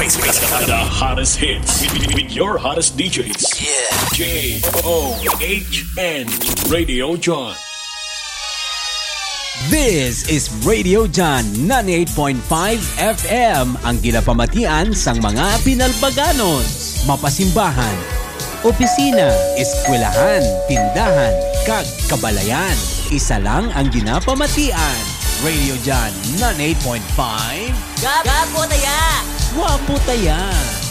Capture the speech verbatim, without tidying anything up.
The hottest hits with, with, with your hottest D Js. Yeah. J O H N Radio John. This is Radio John ninety-eight point five F M, ang ginapamatian sang mga Pinalbaganos, mapasimbahan, opisina, eskwelahan, tindahan, kag kabalayan. Isa lang ang ginapamatian. Radio John ninety-eight point five. Gapo taya! Wapo taya!